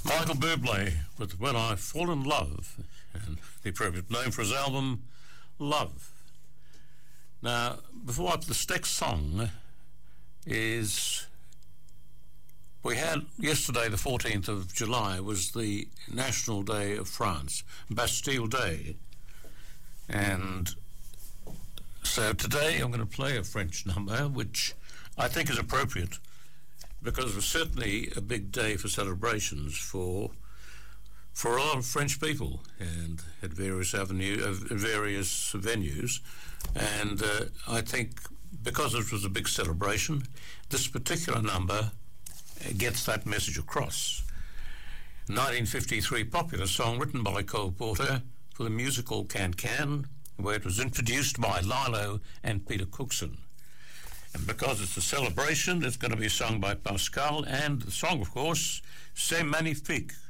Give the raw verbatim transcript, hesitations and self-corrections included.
Michael Bublé with When I Fall in Love, and the appropriate name for his album, Love. Now, before I, this next song is, we had yesterday, the fourteenth of July, was the National Day of France, Bastille Day. And so today I'm going to play a French number, which I think is appropriate, because it was certainly a big day for celebrations for for a lot of French people, and at various avenue, uh, various venues. And uh, I think because it was a big celebration, this particular number gets that message across. nineteen fifty-three popular song written by Cole Porter for the musical Can-Can, where it was introduced by Lilo and Peter Cookson. And because it's a celebration, it's going to be sung by Pascal, and the song, of course, C'est Magnifique.